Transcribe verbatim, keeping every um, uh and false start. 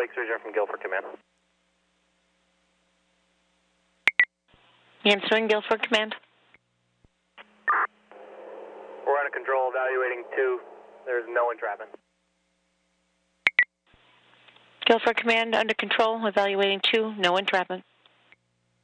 Lake Surgeon from Guilford Command. Answering Guilford Command. We're under control, evaluating two. There's no entrapment. Guilford Command, under control, evaluating two, no entrapment.